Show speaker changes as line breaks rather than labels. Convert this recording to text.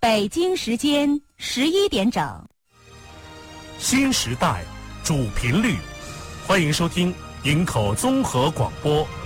北京时间11点整。
新时代主频率，欢迎收听营口综合广播